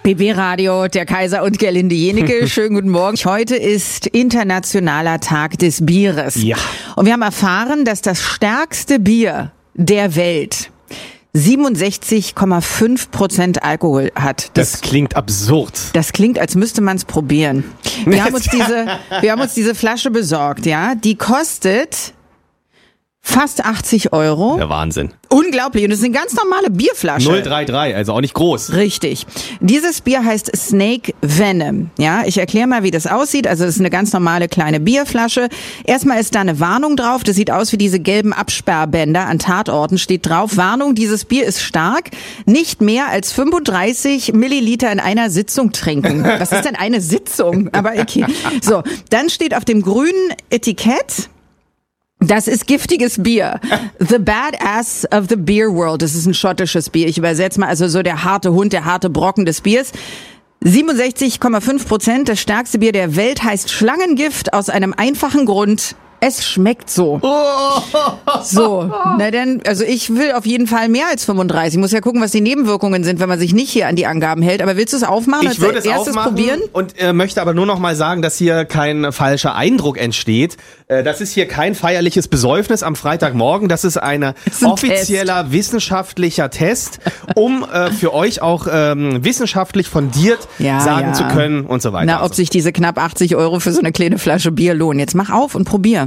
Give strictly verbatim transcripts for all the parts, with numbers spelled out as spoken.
B B Radio, der Kaiser und Gerlinde Jenecke. Schönen guten Morgen. Heute ist Internationaler Tag des Bieres. Ja. Und wir haben erfahren, dass das stärkste Bier der Welt siebenundsechzig Komma fünf Prozent Alkohol hat. Das, das klingt absurd. Das klingt, als müsste man es probieren. Wir haben uns diese, wir haben uns diese Flasche besorgt, ja. Die kostet fast achtzig Euro. Der Wahnsinn. Unglaublich. Und es ist eine ganz normale Bierflasche. null Komma dreiunddreißig, also auch nicht groß. Richtig. Dieses Bier heißt Snake Venom. Ja, ich erkläre mal, wie das aussieht. Also es ist eine ganz normale kleine Bierflasche. Erstmal ist da eine Warnung drauf. Das sieht aus wie diese gelben Absperrbänder an Tatorten. Steht drauf: Warnung, dieses Bier ist stark. Nicht mehr als fünfunddreißig Milliliter in einer Sitzung trinken. Was ist denn eine Sitzung? Aber okay. So, dann steht auf dem grünen Etikett: Das ist giftiges Bier. The Badass of the Beer World. Das ist ein schottisches Bier. Ich übersetze mal, also so der harte Hund, der harte Brocken des Biers. siebenundsechzig Komma fünf Prozent. Das stärkste Bier der Welt heißt Schlangengift aus einem einfachen Grund: Es schmeckt so. So, na dann, also ich will auf jeden Fall mehr als fünfunddreißig. Ich muss ja gucken, was die Nebenwirkungen sind, wenn man sich nicht hier an die Angaben hält. Aber willst du es aufmachen? Ich würde es erstes aufmachen probieren? und äh, möchte aber nur noch mal sagen, dass hier kein falscher Eindruck entsteht. Äh, das ist hier kein feierliches Besäufnis am Freitagmorgen. Das ist eine ist ein offizieller Test. wissenschaftlicher Test, um äh, für euch auch ähm, wissenschaftlich fundiert Ja, sagen ja. zu können und so weiter. Na, ob sich diese knapp achtzig Euro für so eine kleine Flasche Bier lohnen. Jetzt mach auf und probier.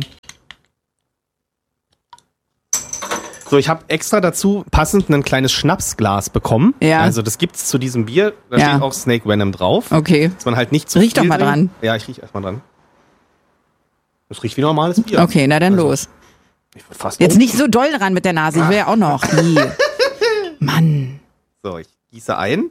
So, ich habe extra dazu passend ein kleines Schnapsglas bekommen. Ja. Also das gibt's zu diesem Bier. Da Ja. steht auch Snake Venom drauf. Okay. Dass man halt nicht zu Riech viel doch mal trinkt. dran. Ja, ich riech erst mal dran. Das riecht wie normales Bier. Okay, na dann Also, los. Ich würd fast Jetzt um- nicht so doll ran mit der Nase, ich will ja auch noch. Nie. Mann. So, ich gieße ein.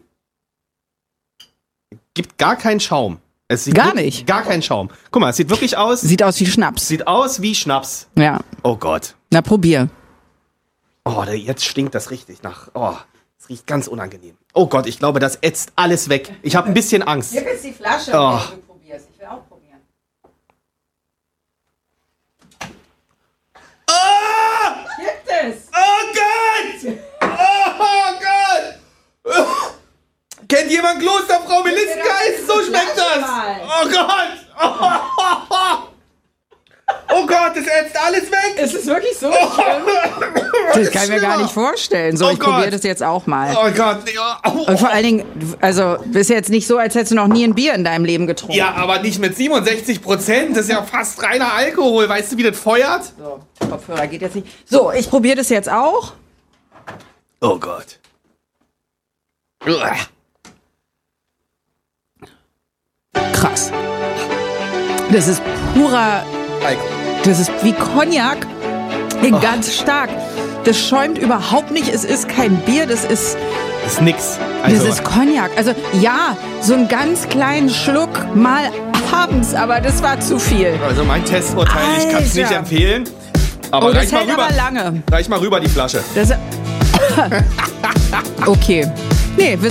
Gibt gar keinen Schaum. Es sieht Gar wirklich- nicht? Gar keinen Schaum. Guck mal, es sieht wirklich aus. Sieht aus wie Schnaps. Sieht aus wie Schnaps. Ja. Oh Gott. Na, probier. Oh, da- jetzt stinkt das richtig nach. Oh, es riecht ganz unangenehm. Oh Gott, ich glaube, das ätzt alles weg. Ich habe ein bisschen Angst. Hier ist die Flasche, Oh. wenn du probierst. Ich will auch probieren. Ah! Gibt es? Oh Gott! Oh Gott! Kennt jemand Klosterfrau Melissengeist? So schmeckt das! Oh Gott! Oh, oh Gott, das ätzt alles weg! Ist es wirklich so? Das kann ich mir gar nicht vorstellen. So, Oh ich probiere Gott. das jetzt auch mal. Oh Gott! Ja, oh, Und vor allen Dingen, also, ist jetzt nicht so, als hättest du noch nie ein Bier in deinem Leben getrunken. ja, aber nicht mit siebenundsechzig Prozent. Das ist ja fast reiner Alkohol. Weißt du, wie das feuert? So, Kopfhörer geht jetzt nicht. So, ich probiere das jetzt auch. Oh Gott. Uah. Krass. Das ist purer, Alkohol. das ist wie Cognac. Ganz stark. Das schäumt überhaupt nicht. Es ist kein Bier, das ist, Das ist nix. das Also, ist Cognac. Also ja, so einen ganz kleinen Schluck mal abends, aber das war zu viel. also mein Testurteil, ich kann es nicht Alter. empfehlen. Aber Oh, das reich mal hält rüber. aber lange. Reich mal rüber die Flasche. Das okay. Nee, wir